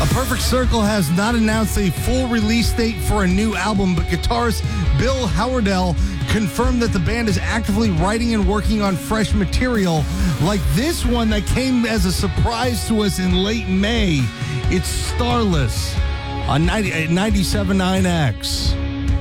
Perfect Circle has not announced a full release date for a new album, but guitarist Bill Howerdel confirmed that the band is actively writing and working on fresh material, like this one that came as a surprise to us in late May. It's Starless on 97.9X.